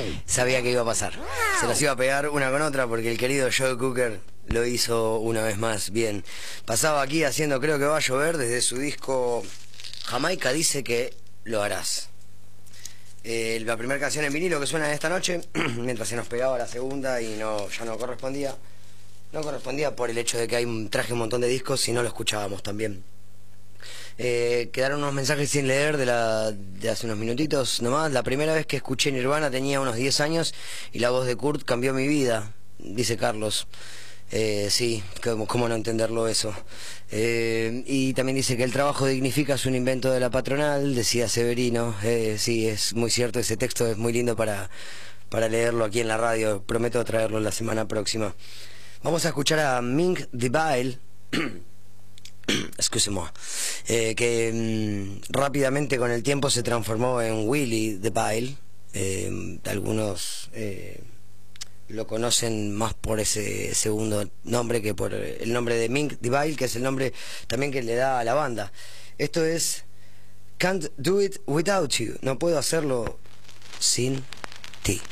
Sabía que iba a pasar. Se las iba a pegar una con otra porque el querido Joe Cooker lo hizo una vez más bien. Pasaba aquí haciendo Creo que va a llover desde su disco Jamaica dice que lo harás. La primera canción en vinilo que suena esta noche, mientras se nos pegaba la segunda y ya no correspondía. No correspondía por el hecho de que traje un montón de discos y no lo escuchábamos también. Quedaron unos mensajes sin leer de hace unos minutitos nomás. La primera vez que escuché Nirvana tenía unos 10 años y la voz de Kurt cambió mi vida, dice Carlos. Sí, ¿cómo no entenderlo eso? Y también dice que el trabajo dignifica es un invento de la patronal, decía Severino. Sí, es muy cierto, ese texto es muy lindo para leerlo aquí en la radio. Prometo traerlo la semana próxima. Vamos a escuchar a Mink DeVille. Excusez-moi, que rápidamente con el tiempo se transformó en Willie DeVille. Algunos lo conocen más por ese segundo nombre que por el nombre de Mink DeVille, que es el nombre también que le da a la banda. Esto es Can't Do It Without You, no puedo hacerlo sin ti.